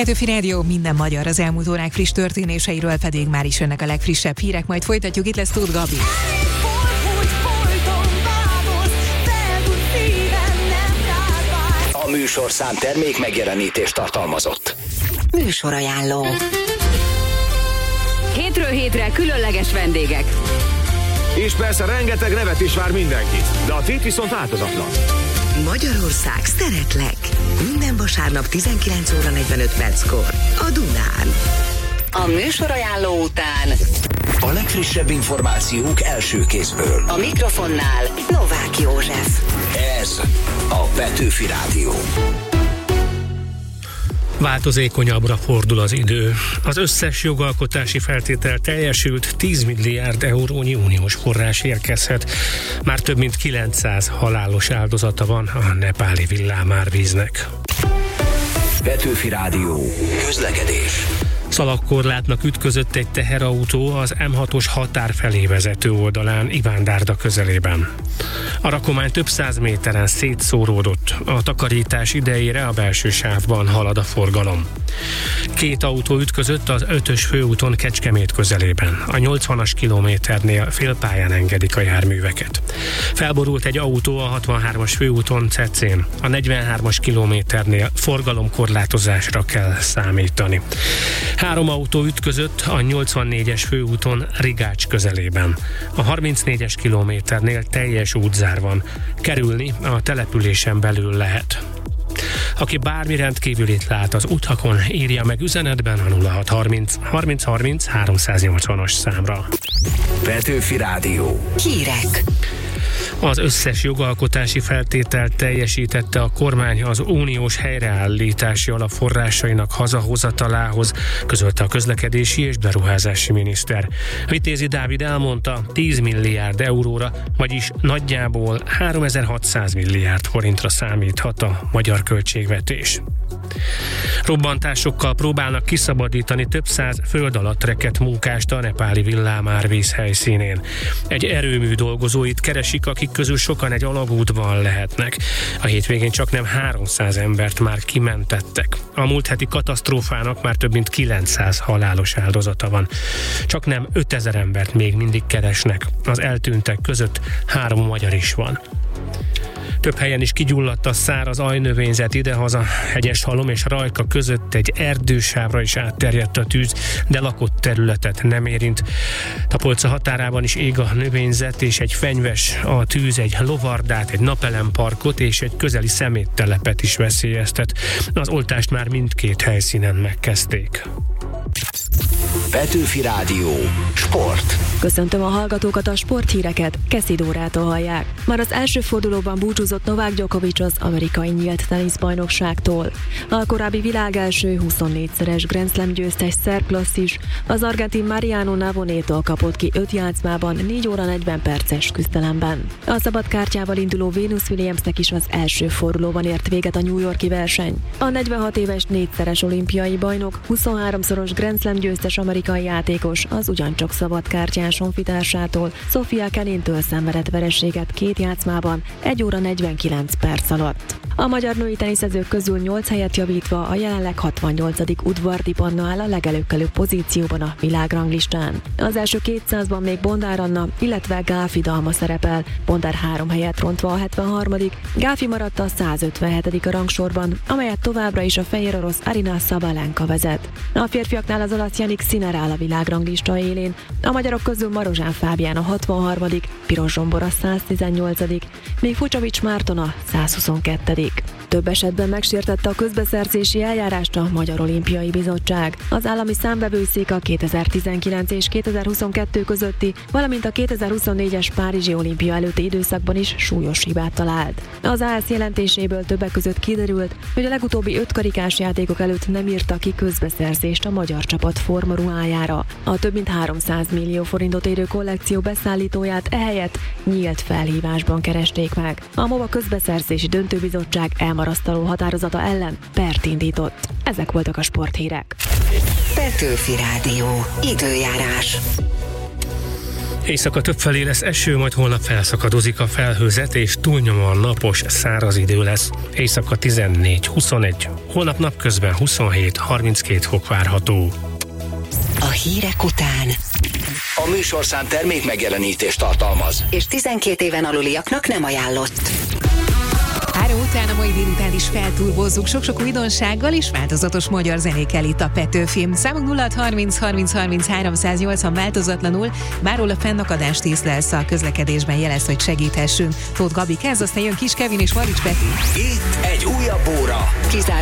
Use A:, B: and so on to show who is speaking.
A: Petőfi Rádió, minden magyar, az elmúlt órák friss történéseiről pedig már is jönnek a legfrissebb hírek, majd folytatjuk, itt lesz Tóth Gabi.
B: A műsorszám termék megjelenítést tartalmazott.
C: Műsorajánló.
D: Hétről hétre különleges vendégek.
E: És persze rengeteg nevet is vár mindenki, de a tét viszont változatlan.
C: Magyarország szeretlek. Minden vasárnap 19 óra 45 perckor a Dunán.
D: A műsorajánló után
B: a legfrissebb információk első kézből.
D: a mikrofonnál
C: Novák József.
B: Ez a Petőfi Rádió.
F: Változékonyabbra fordul az idő. Az összes jogalkotási feltétel teljesült, 10 milliárd eurónyi uniós forrás érkezhet. Már több mint 900 halálos áldozata van a nepáli villámárvíznek.
B: Petőfi Rádió. Közlekedés.
F: Szalagkorlátnak ütközött egy teherautó az M6-os határ felé vezető oldalán, Ivándárda közelében. A rakomány több 100 méteren szétszóródott. A takarítás idejére a belső sávban halad a forgalom. 2 autó ütközött az 5-ös főúton Kecskemét közelében. A 80-as kilométernél félpályán engedik a járműveket. Felborult egy autó a 63-as főúton Cecén. A 43-as kilométernél forgalomkorlátozásra kell számítani. 3 autó ütközött a 84-es főúton Rigács közelében. A 34-es kilométernél teljes útzár van. Kerülni a településen belül lehet. Aki bármi rendkívülit lát az utakon, írja meg üzenetben a 0630 30 30 380-as számra.
B: Petőfi Rádió.
C: Hírek.
F: Az összes jogalkotási feltételt teljesítette a kormány az uniós helyreállítási alap forrásainak hazahozatalához, közölte a közlekedési és beruházási miniszter. Vitézi Dávid elmondta, 10 milliárd euróra, vagyis nagyjából 3600 milliárd forintra számíthat a magyar költségvetés. Robbantásokkal próbálnak kiszabadítani több 100 föld alatt rekedt munkást a nepáli villámárvíz helyszínén. Egy erőmű dolgozóit keresik, akik közül sokan egy alagútban lehetnek. A hétvégén csaknem 300 embert már kimentettek. A múlt heti katasztrófának már több mint 900 halálos áldozata van. Csaknem 5000 embert még mindig keresnek. Az eltűntek között 3 magyar is van. Több helyen is kigyulladt a száraz ajnövényzet idehaza, Hegyeshalom és Rajka között egy erdősávra is átterjedt a tűz, de lakott területet nem érint. Tapolca határában is ég a növényzet és egy fenyves, a tűz egy lovardát, egy napelemparkot és egy közeli szeméttelepet is veszélyeztet. Az oltást már mindkét helyszínen megkezdték.
B: Petőfi Rádió. Sport.
G: Köszöntöm a hallgatókat, a sporthíreket Keszi Dórától hallják. Már az első fordulóban búcsúzott Novák Djokovic az amerikai nyílt teniszbajnokságtól. A korábbi világelső 24-szeres Grand Slam győztes Szerb klasszis az argentin Mariano Navonétól kapott ki 5 játszmában 4 óra 40 perces küzdelemben. A szabad kártyával induló Venus Williamsnek is az első fordulóban ért véget a New York-i verseny. A 46 éves 4-szeres olimpiai bajnok, 23-szoros Grand Slam győztes amerikai játékos az ugyancsak szabadkártyás honfitársától, Sofia Kenintől szenvedett vereséget 2 játszmában 1 óra 49 perc alatt. A magyar női teniszezők közül 8 helyet javítva a jelenleg 68. Udvardi Panna áll a legelőkelőbb pozícióban a világranglistán. Az első 200-ban még Bondár Anna, illetve Gáfi Dalma szerepel, Bondár 3 helyet rontva a 73. Gáfi maradt a 157. rangsorban, amelyet továbbra is a fehér orosz Arina Sabalenka vezet. A férfiaknál az olasz Jannik Sinner áll a világranglista élén, a magyarok közül Marozsán Fábián a 63., Piros Zsombor a 118., míg Fucsovics Márton a 122. Több esetben megsértette a közbeszerzési eljárást a Magyar Olimpiai Bizottság. Az állami számvevőszék a 2019 és 2022 közötti, valamint a 2024-es Párizsi olimpia előtti időszakban is súlyos hibát talált. Az AS jelentéséből többek között kiderült, hogy a legutóbbi 5 karikás játékok előtt nem írta ki közbeszerzést a magyar csapat formaruhájára. A több mint 300 millió forintot érő kollekció beszállítóját ehelyett nyílt felhívásban keresték meg. A MOVA közbeszerzési döntőbizottság elmarasztaló határozata ellen pert indított. Ezek voltak a sporthírek.
C: Petőfi Rádió. Időjárás.
F: Éjszaka többfelé lesz eső, majd holnap felszakadozik a felhőzet, és túlnyomóan napos, száraz idő lesz. Éjszaka 14-21, holnap napközben 27-32 fok várható.
C: A hírek után.
B: A műsorszám termék megjelenítést tartalmaz.
D: És 12 éven aluliaknak nem ajánlott.
A: 3 után a mai délután is felturbozzuk sok-sok újdonsággal és változatos magyar zenékkel itt a Petőfi. Számunk 0630 30 30 380 változatlanul, bárhol a fennakadást észlelsz a közlekedésben, jelez, hogy segíthessünk. Tóth Gabi kezd, aztán jön Kis Kevin és Marics Peti.
B: Itt egy újabb óra.
D: Kizárólag